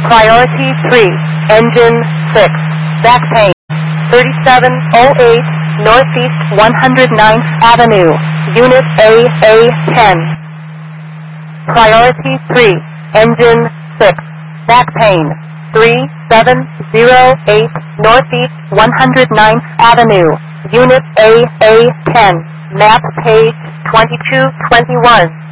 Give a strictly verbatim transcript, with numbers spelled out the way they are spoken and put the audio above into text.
Priority three, Engine six, back pain, thirty-seven oh eight Northeast one hundred ninth Avenue, Unit A A ten. Priority three, Engine six, back pain, three seven oh eight Northeast one hundred ninth Avenue, Unit A A ten, map page twenty-two twenty-one.